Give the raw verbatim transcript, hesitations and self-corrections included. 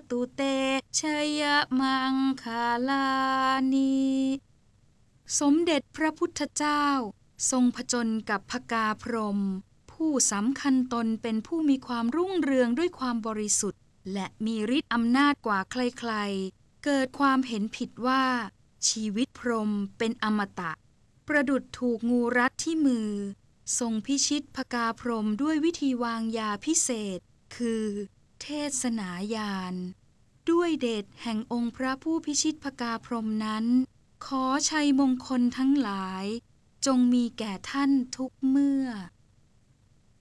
ตุเตชยมังคาลานิสมเด็จพระพุทธเจ้าทรงผจญกับพกาพรหมผู้สำคัญตนเป็นผู้มีความรุ่งเรืองด้วยความบริสุทธิ์และมีฤทธิ์อำนาจกว่าใครๆเกิดความเห็นผิดว่าชีวิตพรหมเป็นอมตะประดุจถูกงูรัดที่มือทรงพิชิตพกาพรหมด้วยวิธีวางยาพิเศษคือเทศนาญาณด้วยเดชแห่งองค์พระผู้พิชิตพกาพรหมนั้นขอชัยมงคลทั้งหลายจงมีแก่ท่านทุกเมื่อ